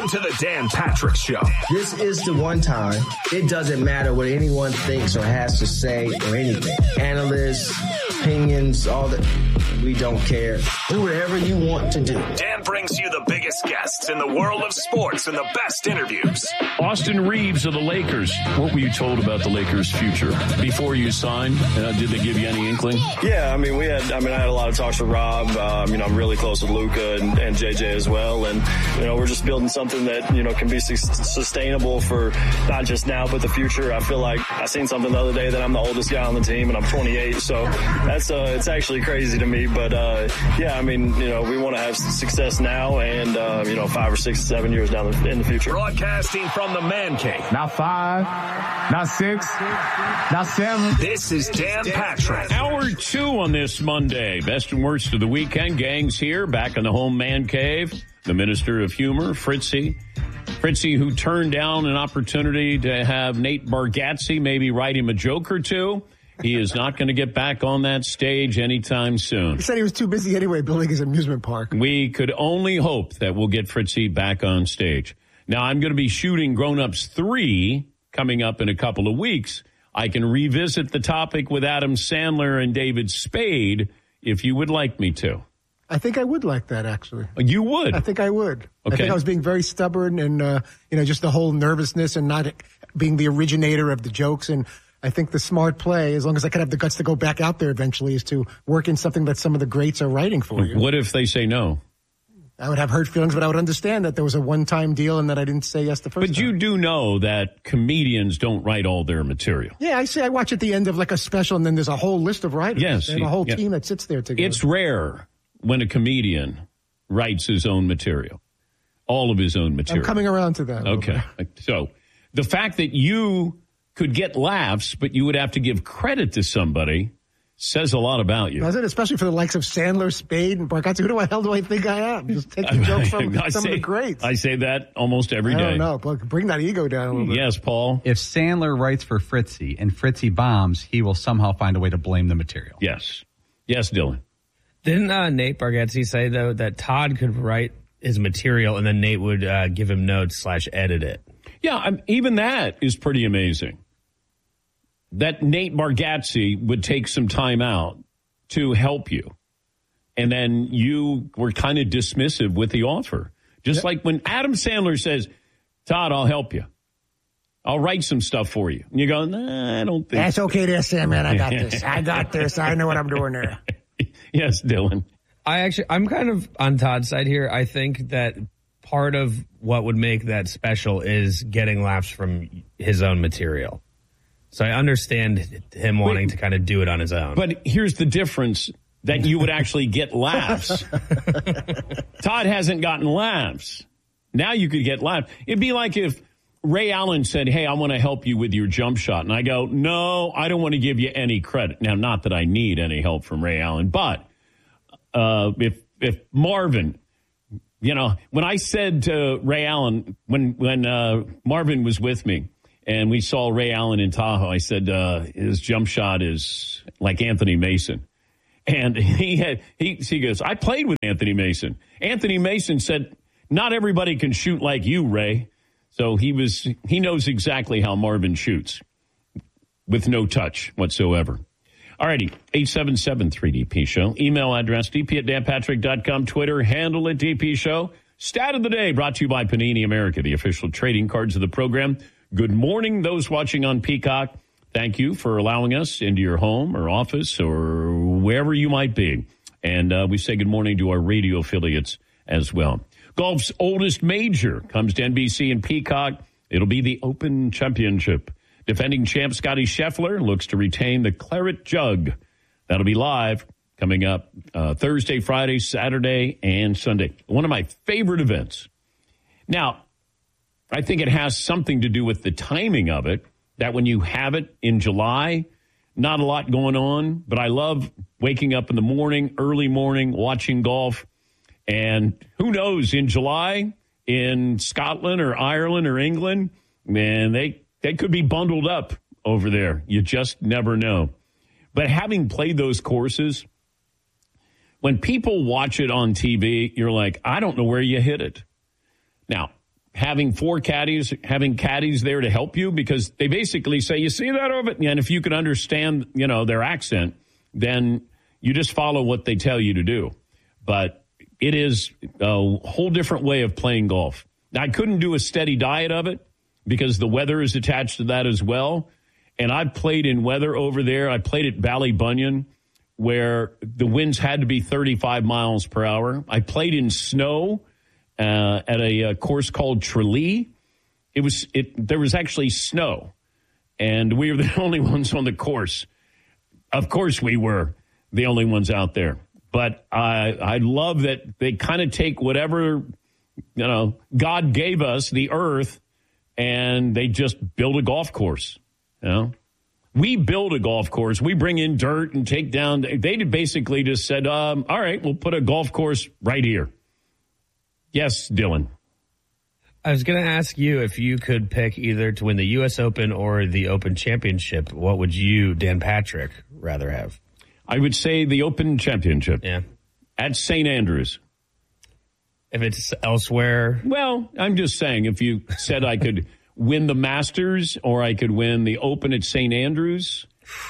Welcome to the Dan Patrick Show. This is the one time it doesn't matter what anyone thinks or has to say or anything. Analysts, opinions, all that. We don't care. Do whatever you want to do. Dan brings you the biggest guests in the world of sports and the best interviews. Austin Reeves of the Lakers. What were you told about the Lakers' future before you signed? Did they give you any inkling? Yeah, I had a lot of talks with Rob. I'm really close with Luka and JJ as well. And, we're just building something that, can be sustainable for not just now, but the future. I feel like I seen something the other day that I'm the oldest guy on the team and I'm 28. So that's, it's actually crazy to me. But, we want to have success now and, 5 or 6, 7 years down in the future. Broadcasting from the Man Cave. Not 5, not 6, not 7. This is Dan Patrick. Hour 2 on this Monday. Best and worst of the weekend. Gang's here, back in the home Man Cave. The Minister of Humor, Fritzy. Fritzy, who turned down an opportunity to have Nate Bargatze maybe write him a joke or two. He is not going to get back on that stage anytime soon. He said he was too busy anyway building his amusement park. We could only hope that we'll get Fritzy back on stage. Now, I'm going to be shooting Grown Ups 3 coming up in a couple of weeks. I can revisit the topic with Adam Sandler and David Spade if you would like me to. I think I would like that, actually. You would? I think I would. Okay. I think I was being very stubborn and, just the whole nervousness and not being the originator of the jokes. And I think the smart play, as long as I could have the guts to go back out there eventually, is to work in something that some of the greats are writing for you. What if they say no? I would have hurt feelings, but I would understand that there was a one-time deal and that I didn't say yes the first time. But you do know that comedians don't write all their material. Yeah, I watch at the end of like a special and then there's a whole list of writers. Yes. And a whole team that sits there together. It's rare when a comedian writes his own material, all of his own material. I'm coming around to that. Okay. So the fact that you could get laughs, but you would have to give credit to somebody says a lot about you. Does it? Especially for the likes of Sandler, Spade, and Bargatze. Who the hell do I think I am? Just taking jokes from some of the greats. I say that almost every day. I don't know, but bring that ego down a little bit. Yes, Paul. If Sandler writes for Fritzy and Fritzy bombs, he will somehow find a way to blame the material. Yes. Yes, Dylan. Didn't Nate Bargatze say, though, that Todd could write his material and then Nate would give him notes / edit it? Yeah, even that is pretty amazing. That Nate Bargatze would take some time out to help you. And then you were kind of dismissive with the offer. Just like when Adam Sandler says, Todd, I'll help you. I'll write some stuff for you. And you go, nah, I don't think That's okay there, Sam, man. I got this. I got this. I know what I'm doing there. Yes, Dylan. I'm kind of on Todd's side here. I think that part of what would make that special is getting laughs from his own material. So I understand him wanting to kind of do it on his own. But here's the difference, that you would actually get laughs. Todd hasn't gotten laughs. Now you could get laughs. It'd be like if Ray Allen said, hey, I want to help you with your jump shot. And I go, no, I don't want to give you any credit. Now, not that I need any help from Ray Allen, but if Marvin, when I said to Ray Allen, when Marvin was with me, and we saw Ray Allen in Tahoe, I said, his jump shot is like Anthony Mason. And he goes, I played with Anthony Mason. Anthony Mason said, not everybody can shoot like you, Ray. So he knows exactly how Marvin shoots with no touch whatsoever. All righty, 877-3DP Show. Email address, dp@danpatrick.com. Twitter handle at DP Show. Stat of the day brought to you by Panini America, the official trading cards of the program. Good morning, those watching on Peacock. Thank you for allowing us into your home or office or wherever you might be. And we say good morning to our radio affiliates as well. Golf's oldest major comes to NBC and Peacock. It'll be the Open Championship. Defending champ Scottie Scheffler looks to retain the Claret Jug. That'll be live coming up Thursday, Friday, Saturday, and Sunday. One of my favorite events. Now, I think it has something to do with the timing of it, that when you have it in July, not a lot going on, but I love waking up in the morning, early morning, watching golf. And who knows, in July, in Scotland or Ireland or England, man, they could be bundled up over there. You just never know. But having played those courses, when people watch it on TV, you're like, I don't know where you hit it. Now, having 4 caddies, having caddies there to help you, because they basically say, you see that over? And if you can understand, their accent, then you just follow what they tell you to do. But it is a whole different way of playing golf. Now, I couldn't do a steady diet of it because the weather is attached to that as well. And I've played in weather over there. I played at Ballybunion, where the winds had to be 35 miles per hour. I played in snow at a course called Tralee. There was actually snow, and we were the only ones on the course. Of course, we were the only ones out there. But I love that they kind of take whatever God gave us, the earth, and they just build a golf course. We build a golf course. We bring in dirt and take down. They basically just said, all right, we'll put a golf course right here. Yes, Dylan. I was going to ask you if you could pick either to win the U.S. Open or the Open Championship. What would you, Dan Patrick, rather have? I would say the Open Championship. Yeah. At St. Andrews. If it's elsewhere? Well, I'm just saying, if you said I could win the Masters or I could win the Open at St. Andrews,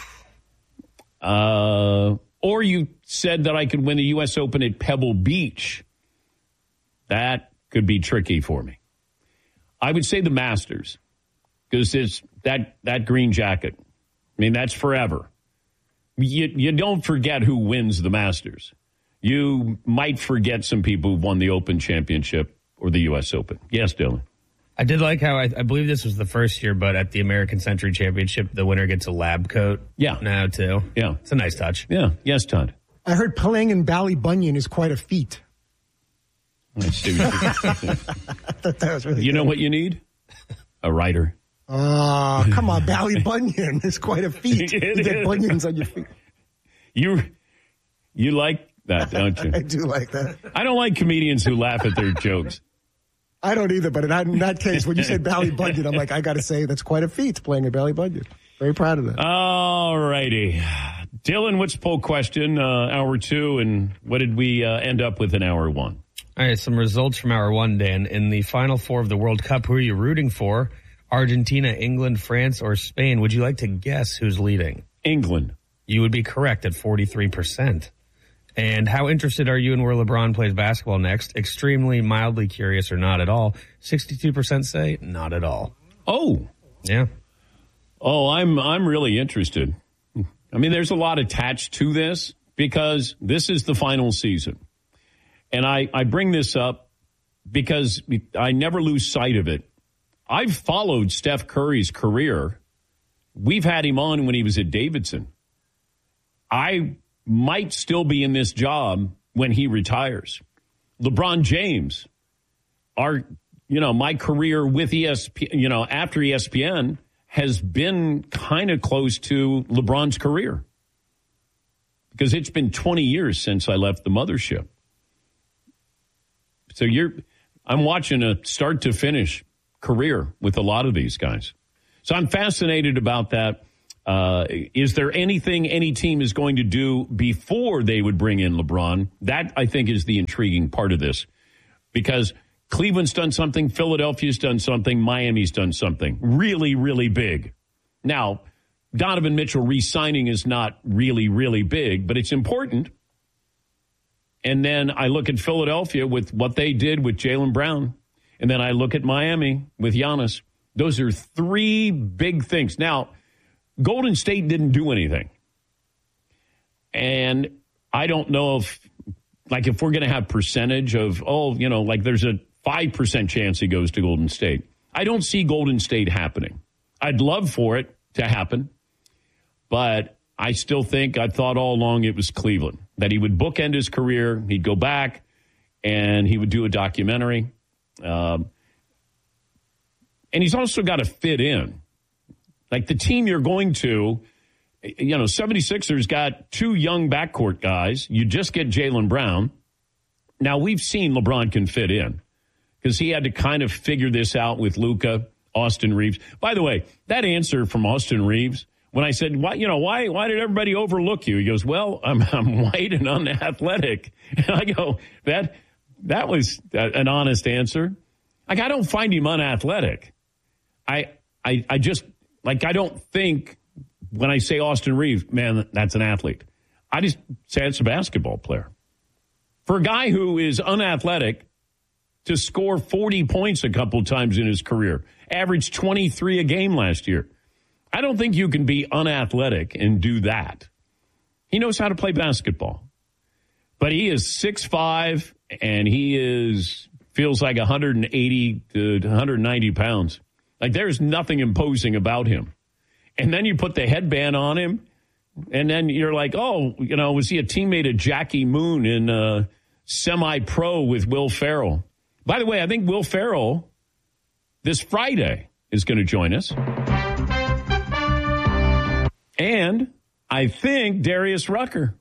or you said that I could win the U.S. Open at Pebble Beach, that could be tricky for me. I would say the Masters, because it's that green jacket. I mean, that's forever. You don't forget who wins the Masters. You might forget some people who've won the Open Championship or the U.S. Open. Yes, Dylan. I did like how I believe this was the first year, but at the American Century Championship, the winner gets a lab coat. Yeah. Now, too. Yeah. It's a nice touch. Yeah. Yes, Todd. I heard playing in Ballybunion is quite a feat. Let's see what I thought that was really You good. know what you need? A writer. Oh, come on. Ballybunion is quite a feat. You get bunions on your feet. You like that, don't you? I do like that. I don't like comedians who laugh at their jokes. I don't either, but in that case, when you said Ballybunion, I'm like, I got to say, that's quite a feat playing at Ballybunion. Very proud of that. All righty. Dylan, what's the poll question? Hour 2, and what did we end up with in hour 1? All right, some results from hour 1, Dan. In the Final Four of the World Cup, who are you rooting for? Argentina, England, France, or Spain? Would you like to guess who's leading? England. You would be correct at 43%. And how interested are you in where LeBron plays basketball next? Extremely, mildly curious, or not at all? 62% say not at all. Oh. Yeah. Oh, I'm really interested. I mean, there's a lot attached to this because this is the final season. And I bring this up because I never lose sight of it. I've followed Steph Curry's career. We've had him on when he was at Davidson. I might still be in this job when he retires. LeBron James, my career with ESPN, after ESPN has been kind of close to LeBron's career because it's been 20 years since I left the mothership. So I'm watching a start to finish career with a lot of these guys. So I'm fascinated about that. Is there anything any team is going to do before they would bring in LeBron? That, I think, is the intriguing part of this. Because Cleveland's done something, Philadelphia's done something, Miami's done something really, really big. Now, Donovan Mitchell re-signing is not really, really big, but it's important. And then I look at Philadelphia with what they did with Jaylen Brown. And then I look at Miami with Giannis. Those are 3 big things. Now, Golden State didn't do anything. And I don't know if we're going to have percentage of, there's a 5% chance he goes to Golden State. I don't see Golden State happening. I'd love for it to happen. But I still think, I thought all along it was Cleveland, that he would bookend his career, he'd go back, and he would do a documentary. And he's also got to fit in. Like the team you're going to, 76ers got 2 young backcourt guys. You just get Jaylen Brown. Now, we've seen LeBron can fit in because he had to kind of figure this out with Luka, Austin Reeves. By the way, that answer from Austin Reeves, when I said, why did everybody overlook you? He goes, well, I'm white and unathletic. And I go, that was an honest answer. Like, I don't find him unathletic. I just, like, I don't think when I say Austin Reeves, man, that's an athlete. I just say it's a basketball player. For a guy who is unathletic to score 40 points a couple times in his career, averaged 23 a game last year, I don't think you can be unathletic and do that. He knows how to play basketball. But he is 6'5", and he feels like 180 to 190 pounds. Like, there's nothing imposing about him. And then you put the headband on him, and then you're like, oh, was he a teammate of Jackie Moon in semi-pro with Will Ferrell? By the way, I think Will Ferrell this Friday is going to join us. And I think Darius Rucker.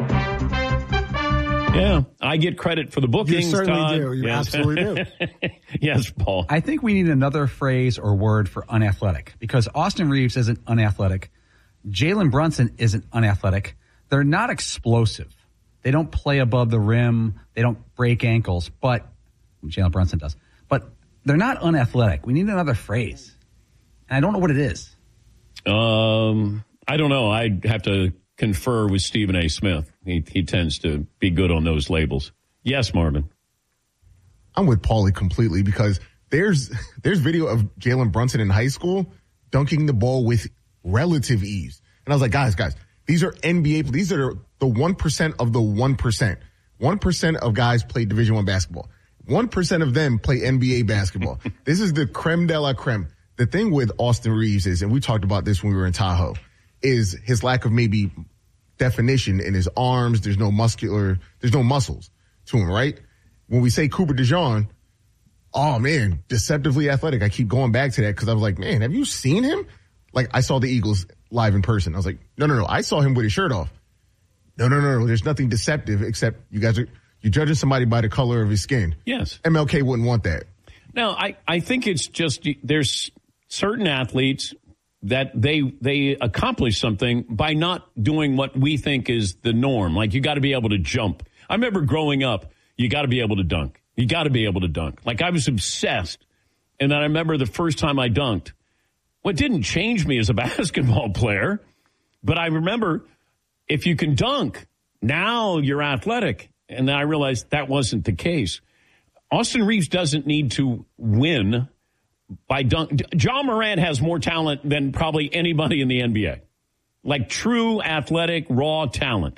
Yeah, I get credit for the bookings. You certainly Todd. do. You absolutely do. Yes, Paul. I think we need another phrase or word for unathletic, because Austin Reeves isn't unathletic. Jalen Brunson isn't unathletic. They're not explosive. They don't play above the rim. They don't break ankles, but Jalen Brunson does. But they're not unathletic. We need another phrase. And I don't know what it is. I don't know. I'd have to confer with Stephen A. Smith. He tends to be good on those labels. Yes, Marvin. I'm with Paulie completely, because there's video of Jalen Brunson in high school dunking the ball with relative ease. And I was like, guys, these are NBA. These are the 1% of the 1%. 1% of guys play Division I basketball. 1% of them play NBA basketball. This is the creme de la creme. The thing with Austin Reeves is, and we talked about this when we were in Tahoe, is his lack of maybe definition in his arms. There's no muscles to him, right? When we say Cooper DeJean, oh man, deceptively athletic. I keep going back to that because I was like, man, have you seen him? Like, I saw the Eagles live in person. I was like, no. I saw him with his shirt off. No. There's nothing deceptive except you're judging somebody by the color of his skin. Yes. MLK wouldn't want that. No, I think it's just there's certain athletes that they accomplish something by not doing what we think is the norm. Like, you got to be able to jump. I remember growing up, you got to be able to dunk. You got to be able to dunk. Like, I was obsessed. And then I remember the first time I dunked. Well, it didn't change me as a basketball player, but I remember if you can dunk, now you're athletic. And then I realized that wasn't the case. Austin Reeves doesn't need to win by dunk. John Morant has more talent than probably anybody in the NBA. Like, true athletic, raw talent.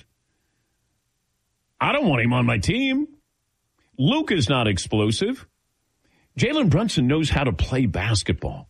I don't want him on my team. Luka's not explosive. Jalen Brunson knows how to play basketball.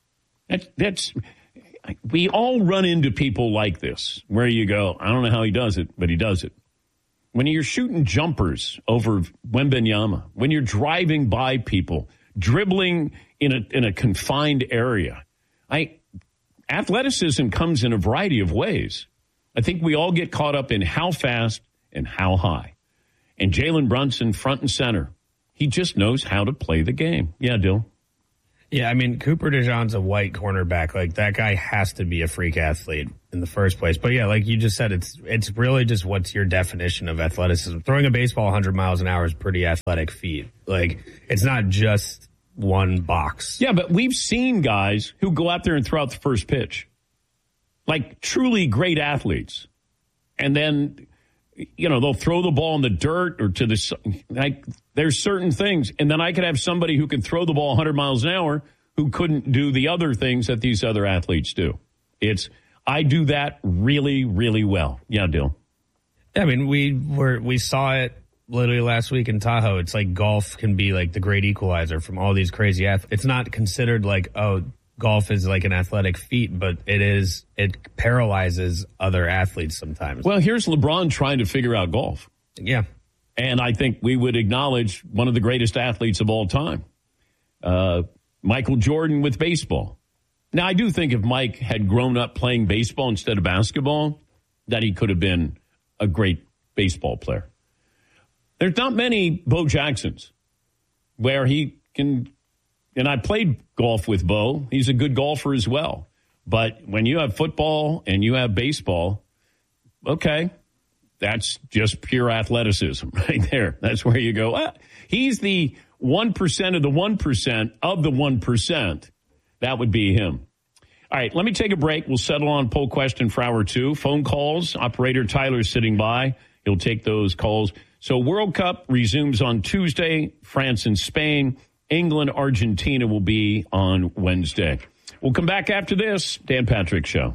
We all run into people like this where you go, I don't know how he does it, but he does it. When you're shooting jumpers over Wembanyama, when you're driving by people, dribbling in a confined area, athleticism comes in a variety of ways. I think we all get caught up in how fast and how high. And Jalen Brunson, front and center, he just knows how to play the game. Yeah, Dill. Yeah, I mean, Cooper DeJean's a white cornerback. Like, that guy has to be a freak athlete in the first place. But yeah, like you just said, it's really just what's your definition of athleticism. Throwing a baseball 100 miles an hour is pretty athletic feat. Like, it's not just one box. Yeah, but we've seen guys who go out there and throw out the first pitch. Like, truly great athletes. And then, they'll throw the ball in the dirt or to the, there's certain things. And then I could have somebody who can throw the ball 100 miles an hour who couldn't do the other things that these other athletes do. I do that really, really well. Yeah, Dill. I mean, we saw it literally last week in Tahoe. It's like golf can be like the great equalizer from all these crazy athletes. It's not considered like, golf is like an athletic feat, but it paralyzes other athletes sometimes. Well, here's LeBron trying to figure out golf. Yeah. And I think we would acknowledge one of the greatest athletes of all time, Michael Jordan with baseball. Now, I do think if Mike had grown up playing baseball instead of basketball, that he could have been a great baseball player. There's not many Bo Jacksons where he can. And I played golf with Bo. He's a good golfer as well. But when you have football and you have baseball, okay, that's just pure athleticism right there. That's where you go. He's the 1% of the 1% of the 1%, that would be him. All right, let me take a break. We'll settle on poll question for hour 2. Phone calls. Operator Tyler's sitting by. He'll take those calls. So World Cup resumes on Tuesday. France and Spain. England, Argentina will be on Wednesday. We'll come back after this. Dan Patrick Show.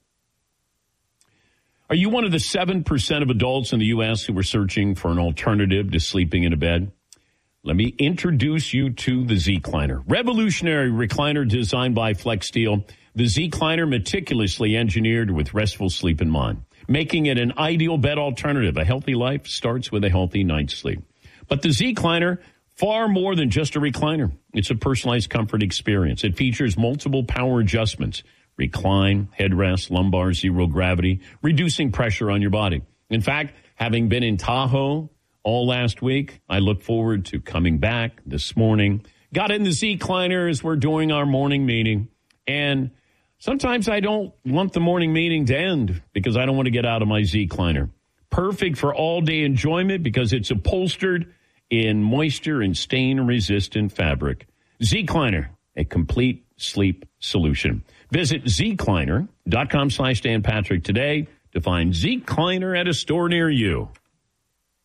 Are you one of the 7% of adults in the U.S. who are searching for an alternative to sleeping in a bed? Let me introduce you to the Z-Cliner. Revolutionary recliner designed by FlexSteel. The Z-Cliner meticulously engineered with restful sleep in mind, making it an ideal bed alternative. A healthy life starts with a healthy night's sleep. But the Z-Cliner, far more than just a recliner. It's a personalized comfort experience. It features multiple power adjustments, recline, headrest, lumbar, zero gravity, reducing pressure on your body. In fact, having been in Tahoe all last week, I look forward to coming back this morning. Got in the Z-Cliner as we're doing our morning meeting. And sometimes I don't want the morning meeting to end because I don't want to get out of my Z-Cliner. Perfect for all-day enjoyment because it's upholstered in moisture and stain-resistant fabric. Z-Cliner, a complete sleep solution. Visit zcliner.com/Dan Patrick today to find Z-Cliner at a store near you.